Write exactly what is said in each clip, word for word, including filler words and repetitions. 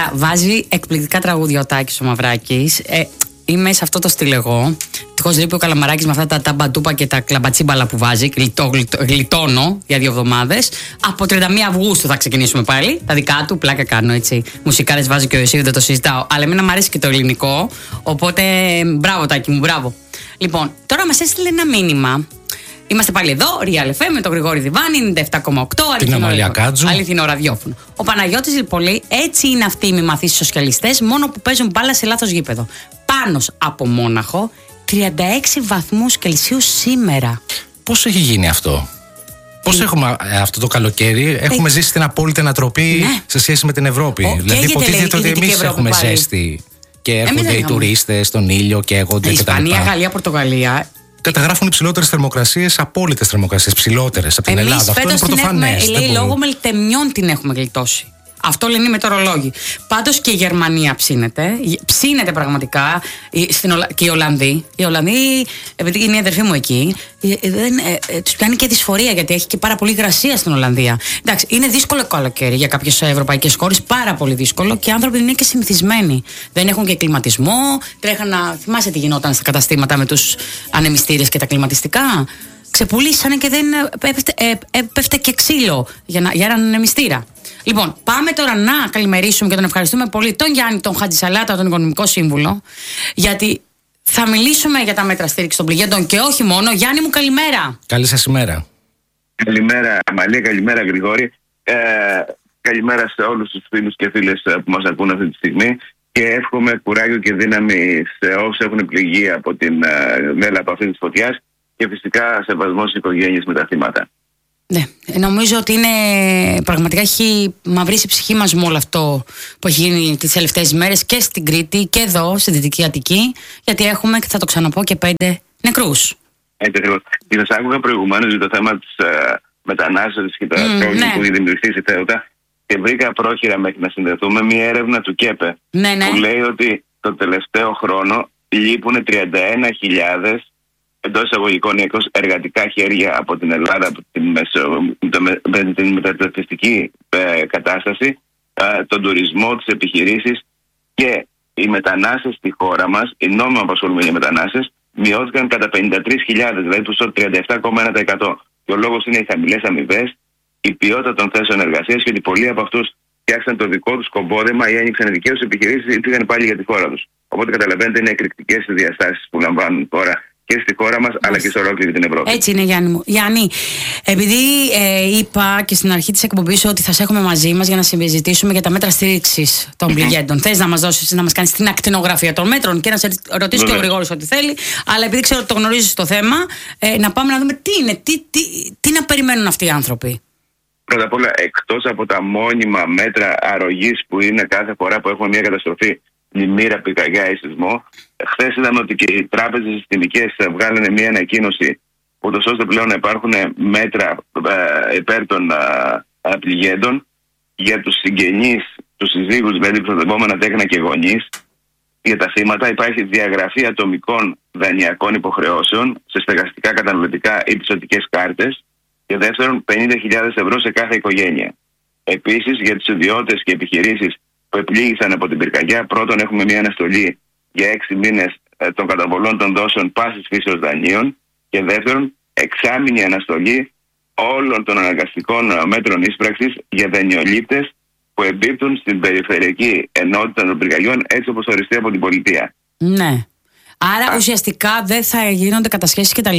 Κοίτα, βάζει εκπληκτικά τραγούδια ο Τάκης ο Μαυράκης. Ε, είμαι σε αυτό το στυλ εγώ. Τυχώς λείπει ο Καλαμαράκης με αυτά τα ταμπαντούπα και τα κλαμπατσίμπαλα που βάζει. Γλιτώ, γλιτώ, γλιτώνω για δύο εβδομάδες. Από τριάντα μία Αυγούστου θα ξεκινήσουμε πάλι. Τα δικά του, πλάκα κάνω έτσι. Μουσικάρες βάζει και ο εσύ, δεν το συζητάω. Αλλά εμένα μου αρέσει και το ελληνικό. Οπότε μπράβο, Τάκη μου, μπράβο. Λοιπόν, τώρα μας έστειλε ένα μήνυμα. Είμαστε πάλι εδώ, Real εφ εμ με τον Γρηγόρη Διβάνη, ενενήντα επτά κόμμα οκτώ, αληθινό ραδιόφωνο. Ο Παναγιώτης Λιπολή, έτσι είναι αυτοί οι μη μαθήσεις σοσιαλιστές, μόνο που παίζουν μπάλα σε λάθος γήπεδο. Πάνος από Μόναχο, τριάντα έξι βαθμούς Κελσίου σήμερα. Πώς έχει γίνει αυτό? Πώς έχουμε αυτό το καλοκαίρι, έχουμε ε... ζήσει την απόλυτη ανατροπή, ναι, σε σχέση με την Ευρώπη. Ο, δηλαδή, υποτίθεται ότι εμείς έχουμε πάλι ζέστη και έρχονται οι τουρίστες στον ήλιο και έγονται. Ισπανία, Γαλλία, Πορτογαλία. Καταγράφουν υψηλότερες θερμοκρασίες, απόλυτες θερμοκρασίες, ψηλότερες από την Εμείς Ελλάδα. Αυτό είναι πρωτοφανές. Λέει λόγω μελτεμιών την έχουμε γλιτώσει. Αυτό λένε οι μετεωρολόγοι. Πάντως και η Γερμανία ψήνεται. Ψήνεται πραγματικά. Στην Ολα... Και οι Ολλανδοί. Οι Ολλανδοί, επειδή είναι η αδερφή μου εκεί, δεν, ε, ε, τους πιάνει και δυσφορία γιατί έχει και πάρα πολύ υγρασία στην Ολλανδία. Εντάξει, είναι δύσκολο καλοκαίρι για κάποιες ευρωπαϊκές χώρες. Πάρα πολύ δύσκολο και οι άνθρωποι είναι και συνηθισμένοι. Δεν έχουν και κλιματισμό. Τρέχανα. Θυμάσαι τι γινόταν στα καταστήματα με τους ανεμιστήρες και τα κλιματιστικά. Ξεπουλήσανε και δεν έπεφτε, ε, έπεφτε και ξύλο για, να, για έναν ανεμιστήρα. Λοιπόν, πάμε τώρα να καλημερίσουμε και τον ευχαριστούμε πολύ τον Γιάννη, τον Χατζησαλάτα, τον Οικονομικό Σύμβουλο, γιατί θα μιλήσουμε για τα μέτρα στήριξη των πληγέντων και όχι μόνο. Γιάννη μου, καλημέρα. Καλή σας ημέρα. Καλημέρα Μαλία, καλημέρα Γρηγόρη. Ε, καλημέρα σε όλους τους φίλους και φίλες που μας ακούν αυτή τη στιγμή και εύχομαι κουράγιο και δύναμη σε όσους έχουν πληγεί από την ε, μέλαπα αυτή της φωτιάς και φυσικά σεβασμό στις οικογένειες με τα θύματα. Ναι, νομίζω ότι είναι πραγματικά έχει μαυρίσει η ψυχή μας με όλο αυτό που έχει γίνει τις τελευταίες μέρες και στην Κρήτη και εδώ στη Δυτική Αττική, γιατί έχουμε, και θα το ξαναπώ, και πέντε νεκρούς. Έτσι ακριβώς. Και σας άκουγα προηγουμένως για το θέμα της uh, μετανάστευσης και τα mm, πρόβλημα ναι. που έχει δημιουργηθεί στη Θέουτα και βρήκα πρόχειρα μέχρι να συνδεθούμε μια έρευνα του ΚΕΠΕ ναι, ναι. που λέει ότι το τελευταίο χρόνο λείπουν τριάντα ένα χιλιάδες εντός εισαγωγικών είκοσι εργατικά χέρια από την Ελλάδα, από την, μεσο, με την μεταναστευτική ε, κατάσταση, ε, τον τουρισμό, τις επιχειρήσεις και οι μετανάστες στη χώρα μας, οι νόμιμα απασχολούμενοι μετανάστες, μειώθηκαν κατά πενήντα τρεις χιλιάδες, δηλαδή του τριάντα επτά κόμμα ένα τοις εκατό. Και ο λόγος είναι οι χαμηλές αμοιβές, η ποιότητα των θέσεων εργασίας και ότι πολλοί από αυτούς φτιάξαν το δικό τους κομπόδεμα ή άνοιξαν δικές τους επιχειρήσεις ή πήγαν πάλι για τη χώρα τους. Οπότε καταλαβαίνετε, είναι εκρηκτικές οι διαστάσεις που λαμβάνουν τώρα και στη χώρα μας, αλλά και σε ολόκληρη την Ευρώπη. Έτσι είναι, Γιάννη μου. Γιάννη, επειδή ε, είπα και στην αρχή της εκπομπής ότι θα σε έχουμε μαζί μας για να συζητήσουμε για τα μέτρα στήριξης των πληγέντων. Θες να μας δώσεις, να μας κάνεις την ακτινογραφία των μέτρων και να σε ρωτήσει και ο Γρηγόρης ό,τι θέλει, αλλά επειδή ξέρω ότι το γνωρίζεις το θέμα, ε, να πάμε να δούμε τι είναι, τι, τι, τι να περιμένουν αυτοί οι άνθρωποι. Πρώτα απ' όλα, εκτός από τα μόνιμα μέτρα αρρωγής που είναι κάθε φορά που έχουμε μια καταστροφή, πλημμύρα, πυρκαγιά ή σεισμό. Χθες είδαμε ότι και οι τράπεζες συστημικές βγάλανε μια ανακοίνωση, ούτως ώστε πλέον να υπάρχουν μέτρα ε, υπέρ των ε, πληγέντων για τους συγγενείς, τους συζύγους, δηλαδή προστατευόμενα τέκνα και γονείς. Για τα θύματα υπάρχει διαγραφή ατομικών δανειακών υποχρεώσεων σε στεγαστικά, καταναλωτικά ή πιστωτικές κάρτες. Και δεύτερον, πενήντα χιλιάδες ευρώ σε κάθε οικογένεια. Επίσης, για τους ιδιώτες και επιχειρήσεις που επλήγησαν από την πυρκαγιά, πρώτον έχουμε μια αναστολή για έξι μήνες ε, των καταβολών των δόσεων πάσης φύσεως δανείων και δεύτερον εξάμηνη αναστολή όλων των αναγκαστικών ε, μέτρων ίσπραξης για δανειολήπτες που εμπίπτουν στην περιφερειακή ενότητα των πυρκαγιών έτσι όπως οριστεί από την πολιτεία. Ναι. Άρα Α. ουσιαστικά δεν θα γίνονται κατασχέσεις κτλ.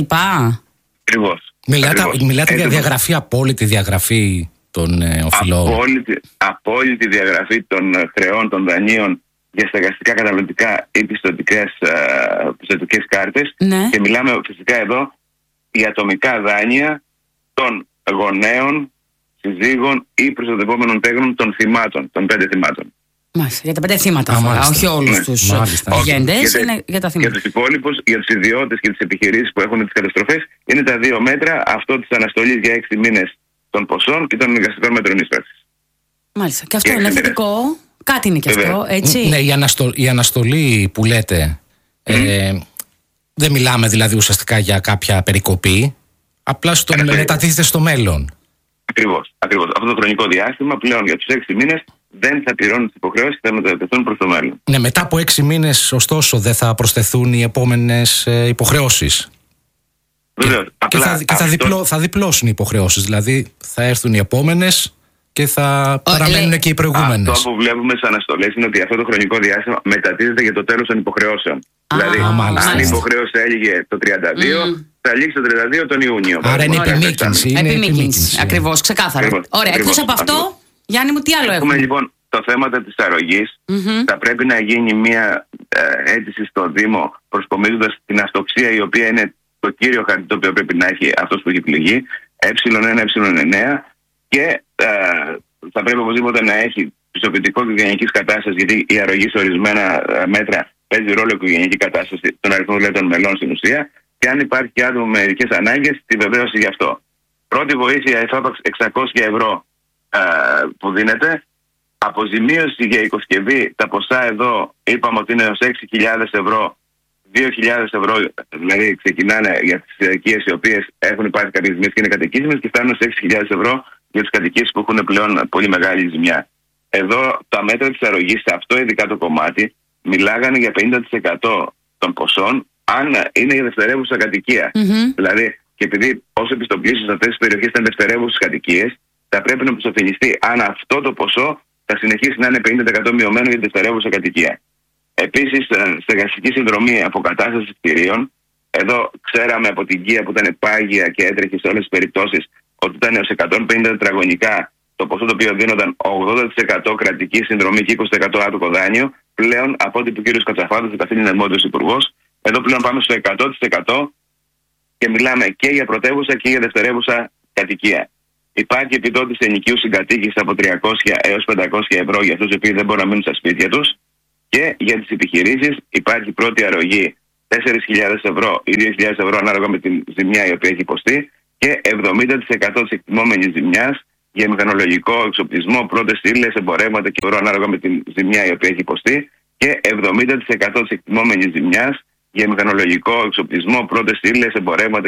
Ακριβώς. Μιλάτε, μιλάτε για διαγραφή, απόλυτη διαγραφή των ε, οφειλών. Απόλυτη, απόλυτη διαγραφή των χρεών των δανείων για στεγαστικά, καταναλωτικά ή πιστωτικές, uh, πιστωτικές κάρτες. Ναι. Και μιλάμε φυσικά εδώ για ατομικά δάνεια των γονέων, συζύγων ή προστατευόμενων τέκνων των θυμάτων, των πέντε θυμάτων. Μάλιστα, για τα πέντε θύματα αφορά, όχι όλους ναι. τους πληγέντες, είναι για τα θύματα. Για τους υπόλοιπους, για τους ιδιώτες και τις επιχειρήσεις που έχουν τις καταστροφές, είναι τα δύο μέτρα, αυτό της αναστολής για έξι μήνες των ποσών και των εργαστικών μέτρων ίσπραξης. Μάλιστα, και αυτό και είναι θετικό. Κάτι είναι και αυτό, έτσι. Ναι, η, αναστολ, η αναστολή που λέτε, mm. ε, δεν μιλάμε δηλαδή ουσιαστικά για κάποια περικοπή, απλά στο, μετατίθεται στο μέλλον. Ακριβώς, ακριβώς. Αυτό το χρονικό διάστημα πλέον για τους έξι μήνες δεν θα πληρώνουν τις υποχρεώσεις και θα μετατεθούν προς το μέλλον. Ναι, μετά από έξι μήνες, ωστόσο, δεν θα προσθεθούν οι επόμενες ε, υποχρεώσεις. Βεβαίως. Και, και, θα, και θα, διπλώ, θα διπλώσουν οι υποχρεώσεις. Δηλαδή θα έρθουν οι επόμενες και θα oh, παραμένουν λέει, και οι προηγούμενες. Αυτό που βλέπουμε σαν αναστολές είναι ότι αυτό το χρονικό διάστημα μετατίθεται για το τέλος των υποχρεώσεων. Ah, δηλαδή, μάλιστα, αν η υποχρέωση έλυγε το τριάντα δύο, mm. θα λήξει το τριάντα δύο τον Ιούνιο. Άρα είναι επιμήκυνση. Είναι επιμήκυνση. Ακριβώς, ξεκάθαρα. Ακριβώς, Ωραία, εκτός από αυτό, αυτό, Γιάννη μου, τι άλλο έχουμε? Λοιπόν, το θέμα της αρρωγής mm-hmm. θα πρέπει να γίνει μια ε, αίτηση στο Δήμο προσκομίζοντας την αυτοξία, η οποία είναι το κύριο χαρτί το οποίο πρέπει να έχει αυτός που έχει πληγεί, ε ένα, ε εννέα, και ε, θα πρέπει οπωσδήποτε να έχει πιστοποιητικό οικογενειακής κατάστασης, γιατί η αρρωγή σε ορισμένα μέτρα παίζει ρόλο η οικογενειακή κατάσταση, τον αριθμό δηλαδή των μελών στην ουσία, και αν υπάρχει και άτομο με ειδικές ανάγκες, τη βεβαίωση γι' αυτό. Πρώτη βοήθεια εφάπαξ εξακόσια ευρώ ε, που δίνεται. Αποζημίωση για οικοσκευή, τα ποσά εδώ είπαμε ότι είναι έως έξι χιλιάδες ευρώ, δύο χιλιάδες ευρώ, δηλαδή ξεκινάνε για τις οικίες οι οποίες έχουν υπάρξει κάποιες ζημίες και είναι κατοικήσιμες, και φτάνουν σε έξι χιλιάδες ευρώ για τις κατοικίες που έχουν πλέον πολύ μεγάλη ζημιά. Εδώ τα μέτρα της αρρωγής, σε αυτό ειδικά το κομμάτι, μιλάγανε για πενήντα τοις εκατό των ποσών αν είναι για δευτερεύουσα κατοικία. Mm-hmm. Δηλαδή, και επειδή όσο επιστοποιήσεις σε αυτές τις περιοχές ήταν δευτερεύουσες κατοικίες, θα πρέπει να αποσαφινιστεί αν αυτό το ποσό θα συνεχίσει να είναι πενήντα τοις εκατό μειωμένο για τη δευτερεύουσα κατοικία. Επίσης, στεγαστική συνδρομή αποκατάσταση κτηρίων. Εδώ ξέραμε από την ΚΙΑ που ήταν πάγια και έτρεχε σε όλες τις περιπτώσεις ότι ήταν έως εκατόν πενήντα τετραγωνικά το ποσό το οποίο δίνονταν ογδόντα τοις εκατό κρατική συνδρομή και είκοσι τοις εκατό άτομο δάνειο. Πλέον, από ό,τι είπε ο κ. Κατσαφάδος, ο καθήλυνα αρμόδιος υπουργός, εδώ πλέον πάμε στο εκατό τοις εκατό και μιλάμε και για πρωτεύουσα και για δευτερεύουσα κατοικία. Υπάρχει επιδότηση ενοικίου συγκατοίκησης από τριακόσια έως πεντακόσια ευρώ για αυτούς οι οποίοι δεν μπορούν να μείνουν στα σπίτια τους. Και για τις επιχειρήσεις υπάρχει πρώτη αρρωγή τέσσερις χιλιάδες ευρώ ή δύο χιλιάδες ευρώ ανάλογα με τη ζημιά η οποία έχει υποστεί, και εβδομήντα τοις εκατό της εκτιμόμενης ζημιάς για μηχανολογικό εξοπλισμό, πρώτες ύλες, εμπορεύματα και ευρώ ανάλογα με τη ζημιά η οποία έχει υποστεί, και εβδομήντα τοις εκατό της εκτιμόμενης ζημιάς για μηχανολογικό εξοπλισμό, πρώτες ύλες, εμπορεύματα